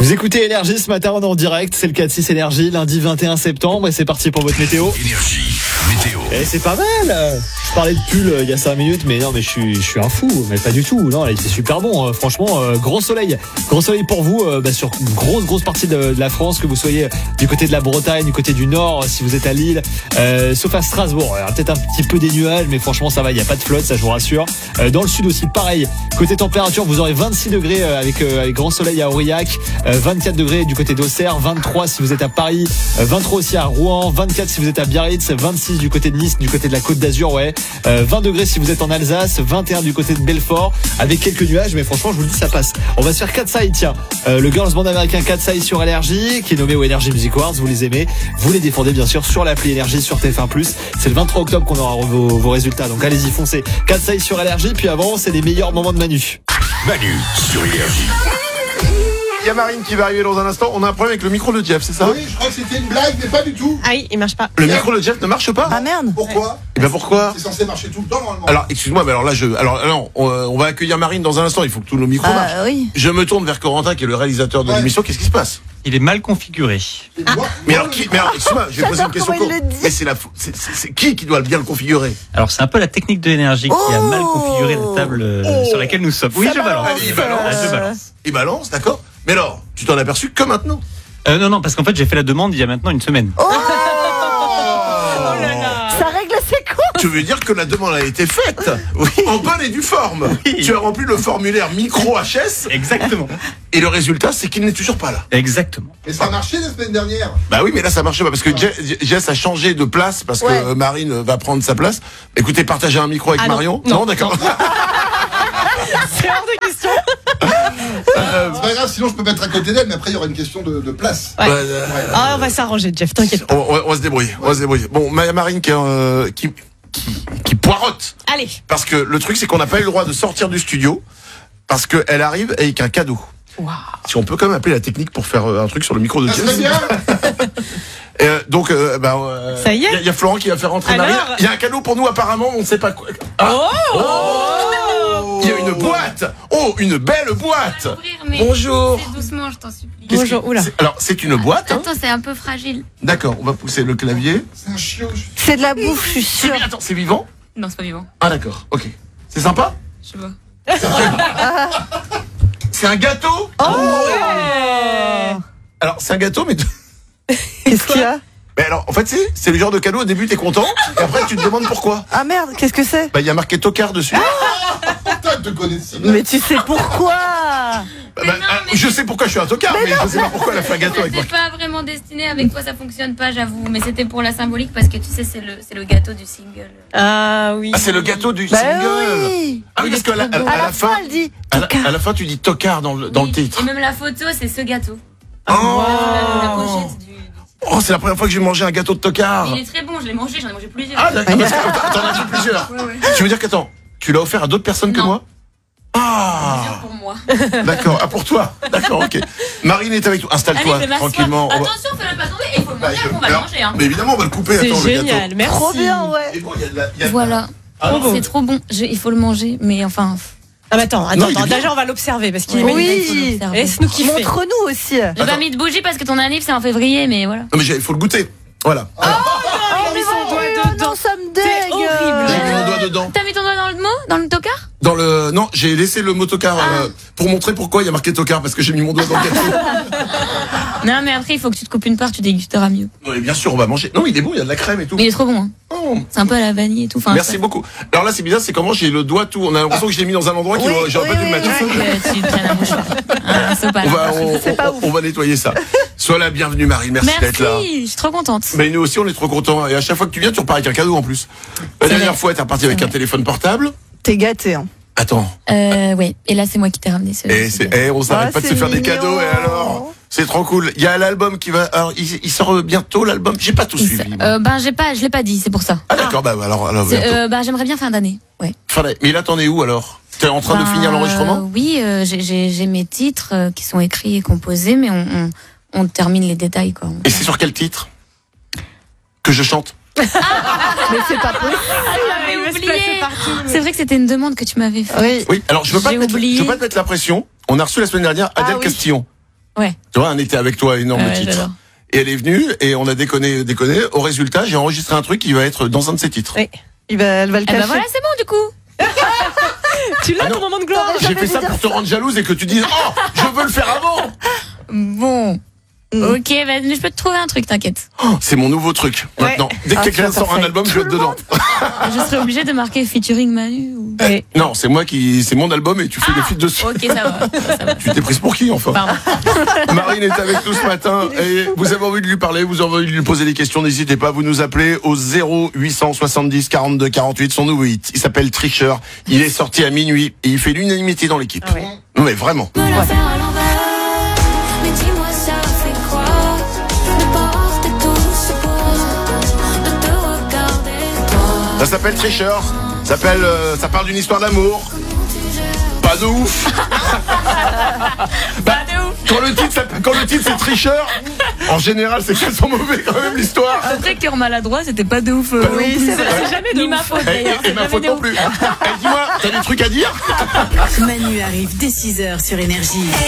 Vous écoutez Énergie ce matin, on est en direct, c'est le 4-6 Énergie, lundi 21 septembre et c'est parti pour votre météo. Énergie, météo. Et c'est pas mal. Je parlais de pull il y a 5 minutes, mais non, mais je suis un fou, mais pas du tout. Non, là, c'est super bon, franchement, gros soleil pour vous sur une grosse partie de la France, que vous soyez du côté de la Bretagne, du côté du Nord, si vous êtes à Lille, sauf à Strasbourg, il y aura peut-être un petit peu des nuages, mais franchement ça va, il n'y a pas de flotte, ça je vous rassure. Dans le sud aussi, pareil. Côté température, vous aurez 26 degrés avec grand soleil à Aurillac, 24 degrés du côté d'Auxerre, 23 si vous êtes à Paris, 23 aussi à Rouen, 24 si vous êtes à Biarritz, 26 du côté de Nice, du côté de la Côte d'Azur, 20 degrés si vous êtes en Alsace, 21 du côté de Belfort, avec quelques nuages, mais franchement je vous le dis, ça passe. On va se faire Katseye, tiens, le girls band américain Katseye sur Énergie, qui est nommé au Energy Music Awards. Vous les aimez, vous les défendez bien sûr sur l'appli Énergie, sur TF1+. C'est le 23 octobre qu'on aura vos résultats, donc allez-y, foncez. Katseye sur Énergie, puis avant c'est les meilleurs moments de Manu. Manu sur Énergie. Il y a Marine qui va arriver dans un instant. On a un problème avec le micro de Jeff, c'est ça? Oui, je crois que c'était une blague, mais pas du tout. Ah oui, il marche pas. Le micro de Jeff ne marche pas? Ah merde. Pourquoi? Eh ben pourquoi? C'est censé marcher tout le temps normalement. Alors, excuse-moi, mais alors là, on va accueillir Marine dans un instant. Il faut que tous nos micros marchent. Oui. Je me tourne vers Corentin, qui est le réalisateur de l'émission. Qu'est-ce qui se passe? Il est mal configuré. Mais alors, excuse-moi, je vais poser une question. comment il le dit. Mais c'est qui doit bien le configurer? Alors c'est un peu la technique de l'énergie qui a mal configuré la table sur laquelle nous sommes. Oui, je balance. Allez, il balance. Je balance. Il balance, d'accord. Mais alors, tu t'en as aperçu que maintenant? Non, parce qu'en fait j'ai fait la demande il y a maintenant une semaine. Oh là là. Ça règle ses comptes. Tu veux dire que la demande a été faite? Oui. En bonne et due forme. Oui. Tu as rempli le formulaire micro HS. Exactement. Et le résultat, c'est qu'il n'est toujours pas là. Exactement. Mais ça a marché la semaine dernière. Bah oui, mais là ça marchait pas parce que Jess a changé de place parce que Marine va prendre sa place. Écoutez, partagez un micro avec Marion. Non, d'accord. C'est hors de question. C'est pas grave, sinon je peux mettre à côté d'elle, mais après il y aura une question de place. Ouais. On va s'arranger, Jeff, t'inquiète pas. On va se débrouiller. Bon, Marine qui poirote. Allez. Parce que le truc, c'est qu'on n'a pas eu le droit de sortir du studio parce qu'elle arrive avec un cadeau. Wow. Si on peut quand même appeler la technique pour faire un truc sur le micro de Ça Jess. serait bien. Donc, Ça y est. il y a Florent qui va faire rentrer Alors Marine. Il y a un cadeau pour nous apparemment, on ne sait pas quoi. Ah. Il y a une boîte. Oh, une belle boîte. Bonjour. C'est doucement, je t'en supplie. Bonjour, oula. Alors, c'est une boîte. Attends, c'est un peu fragile. D'accord, on va pousser le clavier. C'est un chiot. C'est de la bouffe, je suis sûre. Attends, c'est vivant? Non, c'est pas vivant. Ah d'accord, ok. C'est sympa? Je sais pas. C'est un gâteau? Ouais. Alors, c'est un gâteau, mais... Qu'est-ce qu'il y a? Mais alors, en fait, c'est le genre de cadeau, au début, t'es content, et après, tu te demandes pourquoi. Ah merde, qu'est-ce que c'est? Bah, il y a marqué tocard dessus. Toi, tu te connais si bien. Mais tu sais pourquoi? Je sais pourquoi je suis un tocard, mais je sais pas pourquoi elle a fait un gâteau avec moi. C'est pas vraiment destiné avec quoi ça fonctionne pas, j'avoue. Mais c'était pour la symbolique parce que tu sais, c'est le gâteau du single. Ah oui. Ah, c'est le gâteau du Bah single. oui. Ah oui, parce qu'à À la fin, elle dit à la fin, tu dis tocard dans le Oui. titre. Et même la photo, c'est ce gâteau. Oh, La pochette du. oh, c'est la première fois que j'ai mangé un gâteau de tocard. Il est très bon, je l'ai mangé, j'en ai mangé plusieurs. Ah d'accord, parce que t'en as fait plusieurs. Ouais. Tu veux dire qu'attends, tu l'as offert à d'autres personnes que Non. moi? Ah, Plusieurs pour moi. d'accord. Ah, pour toi. D'accord, ok. Marine est avec toi. Installe-toi Allez, je vais m'asseoir. tranquillement. On va- Attention, fais-le pas tomber, il faut le manger, après, on va le Alors, manger. Hein. Mais évidemment, on va le couper. C'est Attends, le gâteau. génial, merci. trop bien, Et ouais. bon, il y a de la- Voilà. Ah, non, C'est trop bon, il faut le manger, mais enfin. Ah bah attends, Non, il est bien. déjà on va l'observer parce qu'il est Ouais. magnifique. Oui. Laisse-nous kiffer. Montre-nous aussi. J'ai pas mis de bougie parce que ton anniv c'est en février, mais voilà. Non, mais il faut le goûter. Voilà. Oh, il a mis son doigt dedans. Non, ça me C'est dégue. horrible. J'ai mis mon doigt dedans. T'as mis ton doigt dans le mot? Dans le tocard? Non, j'ai laissé le mot tocard pour montrer pourquoi il y a marqué tocard parce que j'ai mis mon doigt dans le gâteau. Non, mais après, il faut que tu te coupes une part, tu dégusteras mieux. Non, mais bien sûr, on va manger. Non, il est bon, il y a de la crème et tout. Mais il est trop bon, hein. Oh. C'est un peu à la vanille et tout. Enfin, Merci beaucoup. Alors là, c'est bizarre, c'est comment j'ai le doigt tout. On a l'impression que je l'ai mis dans un endroit qui Oui, j'aurais pas dû le mettre. Tu prennes un mouchoir. Un sopalin. On va nettoyer ça. Sois la bienvenue, Marie. Merci d'être là. Merci, je suis trop contente. Mais nous aussi, on est trop contents. Et à chaque fois que tu viens, tu repars avec un cadeau en plus. La dernière fois, t'es reparti avec un téléphone portable. T'es gâté, hein. Attends. Ouais. Et là, c'est moi qui t'ai ramené ce. On s'arrête Ah, pas de se c'est faire des mignon. cadeaux. Et alors, c'est trop cool. Il y a l'album qui va. Alors, il sort bientôt l'album. J'ai pas tout suivi. Je l'ai pas dit, c'est pour ça. Ah d'accord. Bah alors bientôt. J'aimerais bien fin d'année. Ouais. Mais là, t'en es où alors? T'es en train de finir l'enregistrement? Oui, j'ai mes titres qui sont écrits et composés, mais on termine les détails, quoi. Et c'est sur quel titre que je chante? Mais c'est pas possible. J'avais oublié. C'est vrai que c'était une demande que tu m'avais faite. Oui. Oui. Alors je veux pas J'ai te mettre, oublié. je veux pas te mettre la pression. On a reçu la semaine dernière Adèle oui. Castillon. Ouais. Tu vois, un été avec toi, énorme Ouais, titre. j'adore. Et elle est venue et on a déconné. Au résultat, j'ai enregistré un truc qui va être dans un de ses titres. Oui. Elle va le Eh cacher. ben voilà, c'est bon du coup. Tu l'as Ah non. ton moment de gloire. J'ai fait ça pour te rendre jalouse et que tu dises oh, je veux le faire avant. Bon. Ok, mais je peux te trouver un truc, t'inquiète. Oh, c'est mon nouveau truc. Ouais. Maintenant, dès que Ah, quelqu'un tu vas sort un faire album, je vais être dedans. Je serais obligée de marquer featuring Manu. Ou... Oui. Non, c'est mon album et tu fais des feats dessus. Ok, ça va. Tu t'es prise pour qui enfin? Pardon. Marine est avec nous ce matin et vous avez envie de lui parler, vous avez envie de lui poser des questions, n'hésitez pas, vous nous appelez au 0870 42 48, son nouveau hit. Il s'appelle Tricheur, il est sorti à minuit et il fait l'unanimité dans l'équipe. Ah ouais. Mais vraiment. Me la faire à l'envers, mais dis-moi ça fait quoi de porter tout ce poids, de te regarder toi. Ça s'appelle Tricheur, ça parle d'une histoire d'amour. Pas de ouf. Pas de ouf. Quand le titre c'est Tricheur, en général c'est qu'elles sont mauvais quand même l'histoire. Après cœur maladroit, c'était pas de ouf. Oui, c'est vrai. C'est jamais ni ma faute d'ailleurs. Et ma faute non plus. Dis-moi, t'as des trucs à dire? Manu arrive dès 6h sur Énergie.